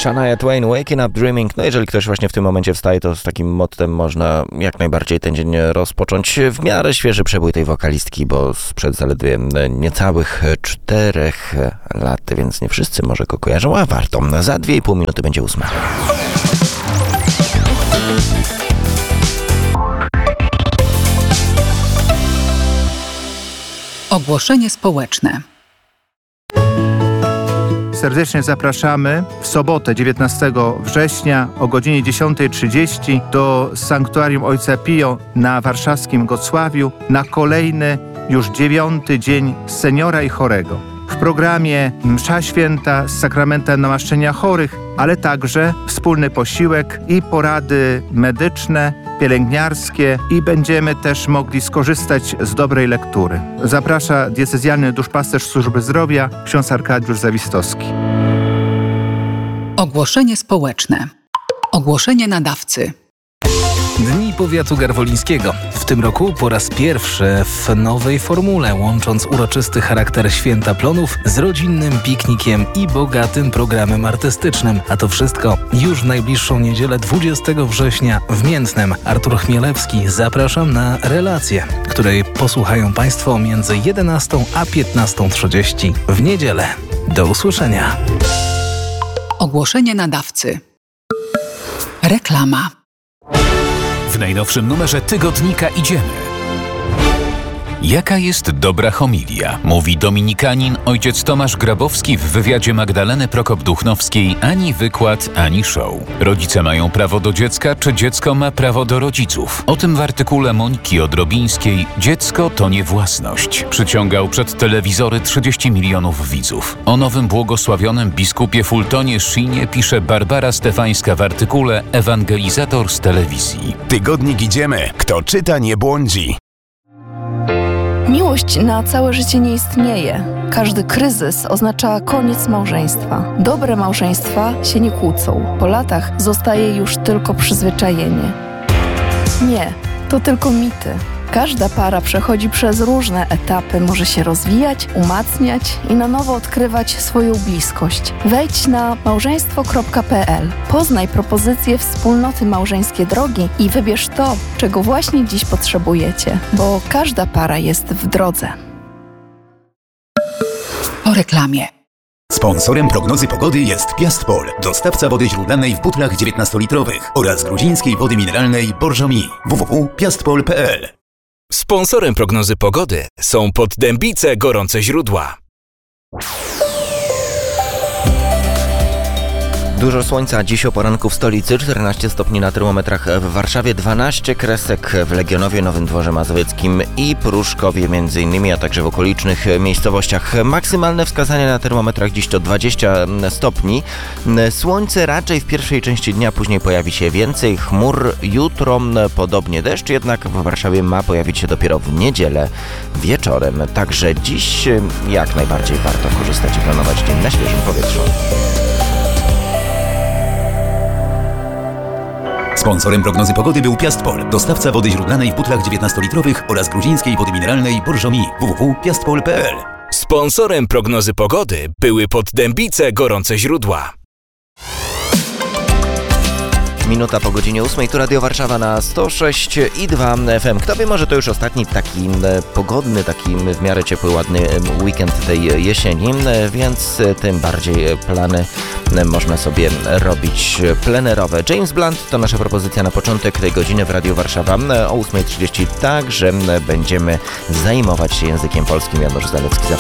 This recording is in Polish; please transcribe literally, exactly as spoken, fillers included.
Shania Twain, Waking Up Dreaming. No jeżeli ktoś właśnie w tym momencie wstaje, to z takim mottem można jak najbardziej ten dzień rozpocząć. W miarę świeży przebój tej wokalistki, bo sprzed zaledwie niecałych czterech lat, więc nie wszyscy może go kojarzą, a warto. Za dwie i pół minuty będzie ósma. Ogłoszenie społeczne. Serdecznie zapraszamy w sobotę dziewiętnastego września o godzinie dziesiąta trzydzieści do Sanktuarium Ojca Pio na warszawskim Gocławiu na kolejny, już dziewiąty dzień seniora i chorego. W programie msza święta z sakramentem namaszczenia chorych, ale także wspólny posiłek i porady medyczne, pielęgniarskie i będziemy też mogli skorzystać z dobrej lektury. Zaprasza diecezjalny duszpasterz Służby Zdrowia, ksiądz Arkadiusz Zawistowski. Ogłoszenie społeczne. Ogłoszenie nadawcy. Dni Powiatu Garwolińskiego. W tym roku po raz pierwszy w nowej formule, łącząc uroczysty charakter Święta Plonów z rodzinnym piknikiem i bogatym programem artystycznym. A to wszystko już w najbliższą niedzielę dwudziestego września w Miętnem. Artur Chmielewski, zapraszam na relację, której posłuchają Państwo między jedenastą a piętnastą trzydzieści w niedzielę. Do usłyszenia. Ogłoszenie nadawcy. Reklama. W najnowszym numerze tygodnika Idziemy. Jaka jest dobra homilia? Mówi dominikanin ojciec Tomasz Grabowski w wywiadzie Magdaleny Prokop-Duchnowskiej. Ani wykład, ani show. Rodzice mają prawo do dziecka, czy dziecko ma prawo do rodziców? O tym w artykule Moniki Odrobińskiej Dziecko to nie własność. Przyciągał przed telewizory trzydzieści milionów widzów. O nowym błogosławionym biskupie Fultonie Szynie pisze Barbara Stefańska w artykule Ewangelizator z telewizji. Tygodnik Idziemy. Kto czyta, nie błądzi. Miłość na całe życie nie istnieje. Każdy kryzys oznacza koniec małżeństwa. Dobre małżeństwa się nie kłócą. Po latach zostaje już tylko przyzwyczajenie. Nie, to tylko mity. Każda para przechodzi przez różne etapy, może się rozwijać, umacniać i na nowo odkrywać swoją bliskość. Wejdź na małżeństwo kropka pe el. Poznaj propozycje wspólnoty Małżeńskie Drogi i wybierz to, czego właśnie dziś potrzebujecie, bo każda para jest w drodze. Po reklamie. Sponsorem prognozy pogody jest Piastpol, dostawca wody źródlanej w butlach dziewiętnastolitrowych oraz gruzińskiej wody mineralnej Borżomi. w w w kropka piastpol kropka pe el. Sponsorem prognozy pogody są Poddębice Gorące Źródła. Dużo słońca dziś o poranku w stolicy, czternaście stopni na termometrach w Warszawie, dwanaście kresek w Legionowie, Nowym Dworze Mazowieckim i Pruszkowie między innymi, a także w okolicznych miejscowościach. Maksymalne wskazania na termometrach dziś to dwadzieścia stopni. Słońce raczej w pierwszej części dnia, później pojawi się więcej chmur. Jutro podobnie deszcz, jednak w Warszawie ma pojawić się dopiero w niedzielę wieczorem. Także dziś jak najbardziej warto korzystać i planować dzień na świeżym powietrzu. Sponsorem prognozy pogody był Piastpol, dostawca wody źródlanej w butlach dziewiętnastolitrowych oraz gruzińskiej wody mineralnej Borżomi. w w w kropka piastpol kropka pe el. Sponsorem prognozy pogody były Poddębice Gorące Źródła. Minuta po godzinie ósmej, tu Radio Warszawa na sto sześć i dwa F M. Kto wie, może to już ostatni taki pogodny, taki w miarę ciepły, ładny weekend tej jesieni, więc tym bardziej plany można sobie robić plenerowe. James Blunt to nasza propozycja na początek tej godziny w Radio Warszawa. O ósma trzydzieści także będziemy zajmować się językiem polskim. Janusz Zalewski.